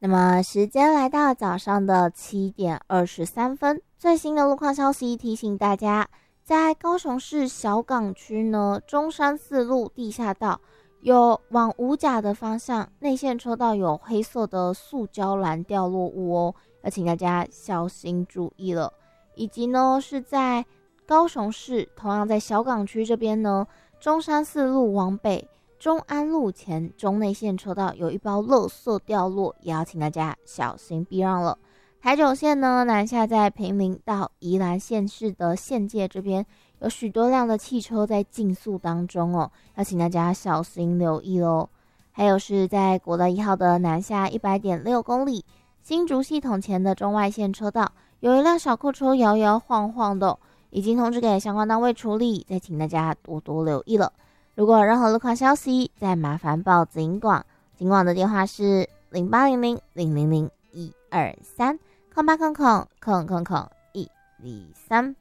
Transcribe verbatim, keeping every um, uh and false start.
那么时间来到早上的七点二十三分，最新的路况消息提醒大家，在高雄市小港区呢，中山四路地下道有往五甲的方向，内线车道有黑色的塑胶栏掉落物哦，要请大家小心注意了。以及呢是在高雄市，同样在小港区这边呢，中山四路往北中安路前中内线车道有一包垃圾掉落，也要请大家小心避让了。台九线呢，南下在坪林到宜兰县市的县界这边，有许多辆的汽车在竞速当中哦，要请大家小心留意喽。还有是在国道一号的南下 一百点六公里，新竹系统前的中外线车道，有一辆小客车摇摇晃晃的、哦，已经通知给相关单位处理，再请大家多多留意了。如果有任何路况消息，再麻烦报警广，警广的电话是零八零零零零零一二三空八空空空空空一二三。